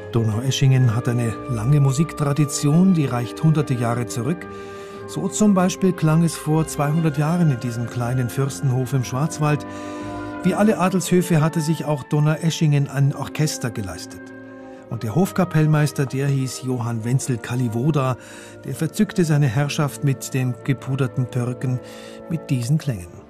Donaueschingen hat eine lange Musiktradition, die reicht hunderte Jahre zurück. So zum Beispiel klang es vor 200 Jahren in diesem kleinen Fürstenhof im Schwarzwald. Wie alle Adelshöfe hatte sich auch Donaueschingen ein Orchester geleistet. Und der Hofkapellmeister, der hieß Johann Wenzel Kalliwoda, der verzückte seine Herrschaft mit dem gepuderten Türken mit diesen Klängen.